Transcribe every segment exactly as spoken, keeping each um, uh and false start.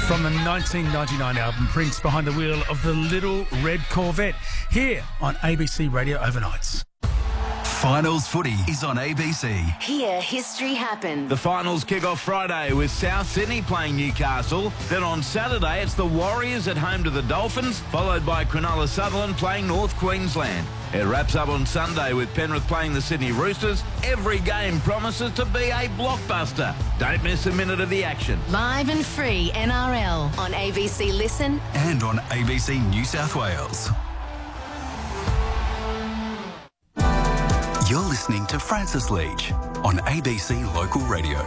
From the nineteen ninety-nine album Prince Behind the Wheel of the Little Red Corvette, here on A B C Radio Overnights. Finals footy is on A B C. Hear history happen. The finals kick off Friday with South Sydney playing Newcastle. Then on Saturday, it's the Warriors at home to the Dolphins, followed by Cronulla Sutherland playing North Queensland. It wraps up on Sunday with Penrith playing the Sydney Roosters. Every game promises to be a blockbuster. Don't miss a minute of the action. Live and free N R L on A B C Listen and on A B C New South Wales. You're listening to Francis Leach on A B C Local Radio.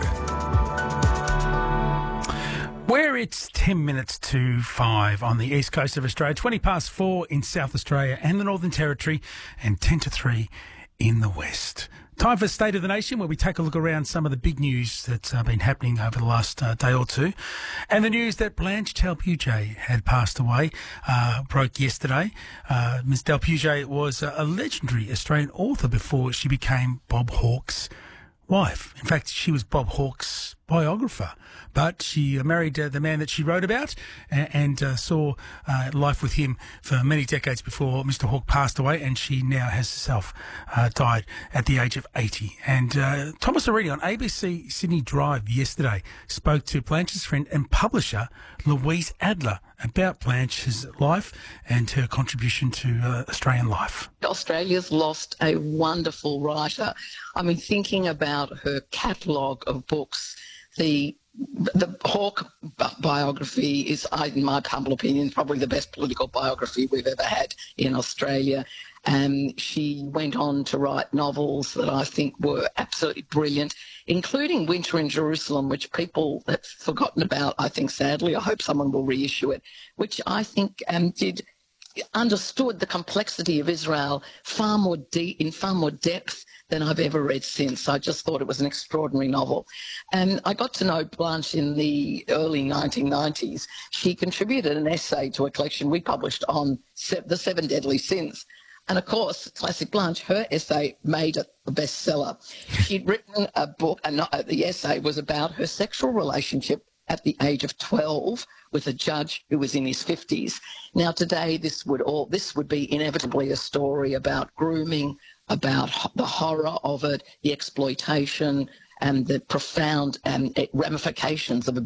Where it's ten minutes to five on the east coast of Australia, twenty past four in South Australia and the Northern Territory, and ten to three in the west. Time for State of the Nation, where we take a look around some of the big news that's uh, been happening over the last uh, day or two. And the news that Blanche Del Puget had passed away uh, broke yesterday. Uh, Miz Del Puget was a, a legendary Australian author before she became Bob Hawke's wife. In fact, she was Bob Hawke's biographer, but she uh, married uh, the man that she wrote about and, and uh, saw uh, life with him for many decades before Mister Hawke passed away, and she now has herself uh, died at the age of eighty. And uh, Thomas Aridi on A B C Sydney Drive yesterday spoke to Blanche's friend and publisher Louise Adler about Blanche's life and her contribution to uh, Australian life. Australia's lost a wonderful writer. I mean, thinking about her catalogue of books, the the Hawke bi- biography is, in my humble opinion, probably the best political biography we've ever had in Australia. And she went on to write novels that I think were absolutely brilliant, including Winter in Jerusalem, which people have forgotten about, I think, sadly. I hope someone will reissue it, which I think um, did understood the complexity of Israel far more deep, in far more depth than I've ever read since. I just thought it was an extraordinary novel. And I got to know Blanche in the early nineteen nineties. She contributed an essay to a collection we published on se- the Seven Deadly Sins. And of course, classic Blanche, her essay made it a bestseller. She'd written a book, and the essay was about her sexual relationship at the age of twelve with a judge who was in his fifties. Now today, this would all this would be inevitably a story about grooming, about the horror of it, the exploitation, and the profound um, ramifications of